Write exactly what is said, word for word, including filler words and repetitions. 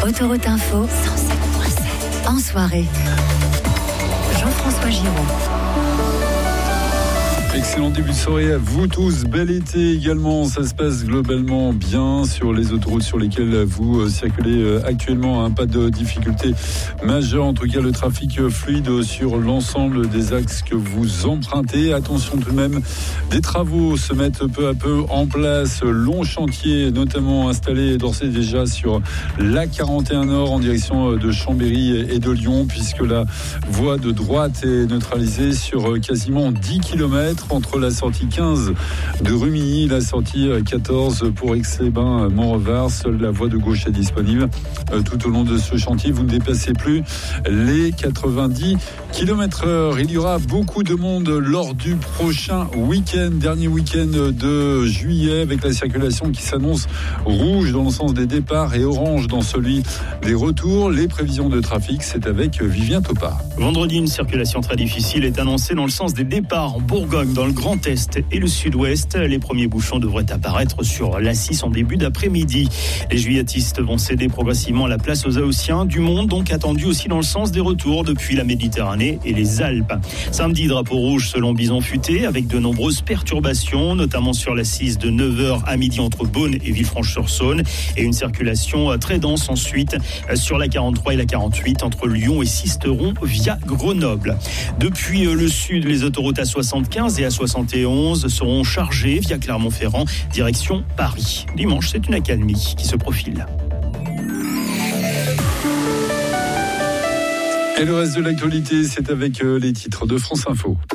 Autoroute Info, cent sept virgule sept. En soirée, Jean-François Giraud. Excellent début de soirée à vous tous. Bel été également. Ça se passe globalement bien sur les autoroutes sur lesquelles vous circulez actuellement. Hein. Pas de difficultés majeures. En tout cas, le trafic fluide sur l'ensemble des axes que vous empruntez. Attention tout de même, des travaux se mettent peu à peu en place. Long chantier, notamment installé d'ores et déjà sur l'A quarante et un Nord en direction de Chambéry et de Lyon, puisque la voie de droite est neutralisée sur quasiment dix kilomètres. Entre la sortie quinze de Rumilly et la sortie quatorze pour Aix-les-Bains, Mont-Revard. Seule la voie de gauche est disponible. Tout au long de ce chantier, vous ne dépassez plus les quatre-vingt-dix kilomètres heure. Il y aura beaucoup de monde lors du prochain week-end, dernier week-end de juillet, avec la circulation qui s'annonce rouge dans le sens des départs et orange dans celui des retours. Les prévisions de trafic, c'est avec Vivien Topard. Vendredi, une circulation très difficile est annoncée dans le sens des départs en Bourgogne, dans le Grand Est et le Sud-Ouest. Les premiers bouchons devraient apparaître sur l'A six en début d'après-midi. Les juilletistes vont céder progressivement la place aux Haussiens. Du monde donc attendu aussi dans le sens des retours depuis la Méditerranée et les Alpes. Samedi, drapeau rouge selon Bison Futé, avec de nombreuses perturbations, notamment sur l'A six de neuf heures à midi entre Beaune et Villefranche-sur-Saône, et une circulation très dense ensuite sur la quarante-trois et la quarante-huit entre Lyon et Sisteron via Grenoble. Depuis le sud, les autoroutes A soixante-quinze et A soixante et onze seront chargées via Clermont-Ferrand, direction Paris. Dimanche, c'est une accalmie qui se profile. Et le reste de l'actualité, c'est avec les titres de France Info.